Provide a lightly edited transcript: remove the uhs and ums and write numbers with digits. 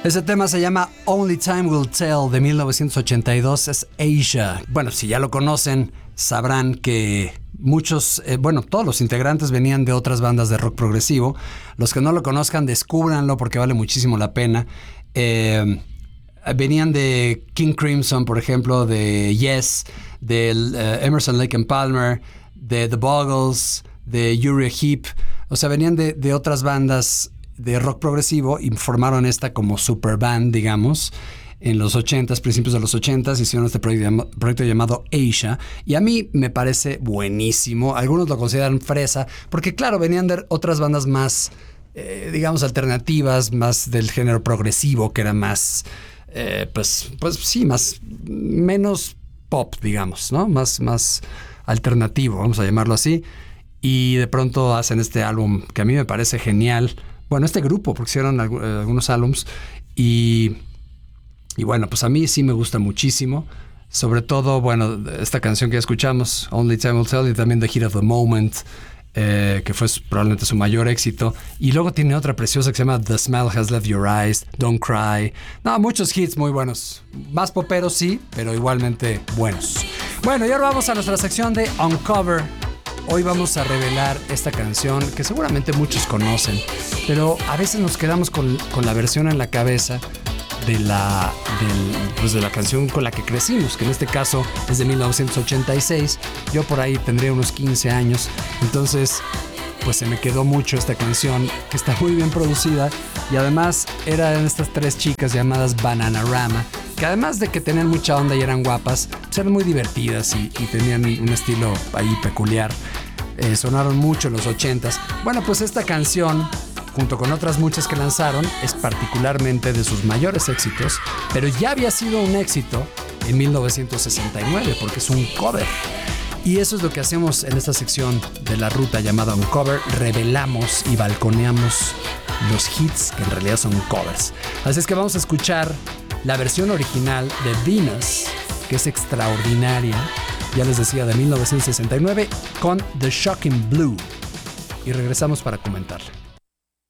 Ese tema se llama Only Time Will Tell de 1982, es Asia. Bueno, si ya lo conocen, sabrán que muchos, todos los integrantes venían de otras bandas de rock progresivo. Los que no lo conozcan, descúbranlo porque vale muchísimo la pena. Venían de King Crimson, por ejemplo, de Yes, del Emerson, Lake and Palmer, de The Buggles, de Uriah Heep. O sea, venían de otras bandas de rock progresivo y formaron esta como super band, digamos, en los 80s, principios de los 80s, hicieron este proyecto llamado Asia, y a mí me parece buenísimo. Algunos lo consideran fresa, porque claro, venían de otras bandas más, digamos, alternativas, más del género progresivo, que era más, menos pop, digamos, ¿no? Más alternativo, vamos a llamarlo así. Y de pronto hacen este álbum que a mí me parece genial. Bueno, este grupo, porque hicieron algunos álbums. Y bueno, pues a mí sí me gusta muchísimo. Sobre todo, bueno, esta canción que escuchamos, Only Time Will Tell, y también The Heat of the Moment, que fue probablemente su mayor éxito. Y luego tiene otra preciosa que se llama The Smile Has Left Your Eyes, Don't Cry. No, muchos hits muy buenos. Más poperos sí, pero igualmente buenos. Bueno, y ahora vamos a nuestra sección de Uncover. Hoy vamos a revelar esta canción que seguramente muchos conocen, pero a veces nos quedamos con la versión en la cabeza de la canción con la que crecimos, que en este caso es de 1986. Yo por ahí tendría unos 15 años, entonces pues se me quedó mucho esta canción, que está muy bien producida, y además eran estas tres chicas llamadas Bananarama, que además de que tenían mucha onda y eran guapas, pues eran muy divertidas y tenían un estilo ahí peculiar. Sonaron mucho en los 80s. Bueno, pues esta canción, junto con otras muchas que lanzaron, es particularmente de sus mayores éxitos, pero ya había sido un éxito en 1969, porque es un cover. Y eso es lo que hacemos en esta sección de la ruta llamada Uncover. Revelamos y balconeamos los hits que en realidad son covers. Así es que vamos a escuchar la versión original de Venus, que es extraordinaria, ya les decía, de 1969, con The Shocking Blue. Y regresamos para comentarla.